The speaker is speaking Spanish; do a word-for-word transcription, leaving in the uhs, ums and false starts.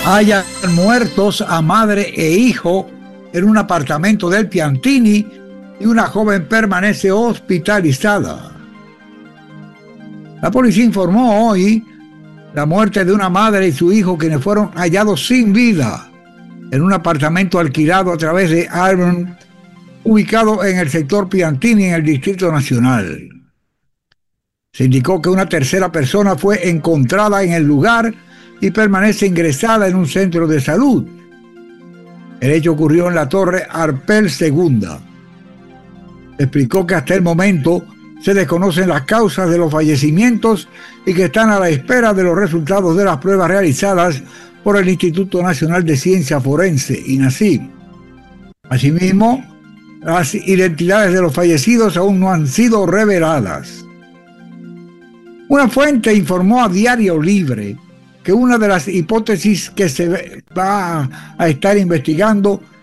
Hayan muertos a madre e hijo en un apartamento del Piantini y una joven permanece hospitalizada. La policía informó hoy la muerte de una madre y su hijo, quienes fueron hallados sin vida en un apartamento alquilado a través de Iron, ubicado en el sector Piantini, en el Distrito Nacional. Se indicó que una tercera persona fue encontrada en el lugar y permanece ingresada en un centro de salud. El hecho ocurrió en la Torre Arpel segunda. Explicó que hasta el momento se desconocen las causas de los fallecimientos y que están a la espera de los resultados de las pruebas realizadas por el Instituto Nacional de Ciencia Forense, INACIF. Asimismo, las identidades de los fallecidos aún no han sido reveladas. Una fuente informó a Diario Libre que una de las hipótesis que se va a estar investigando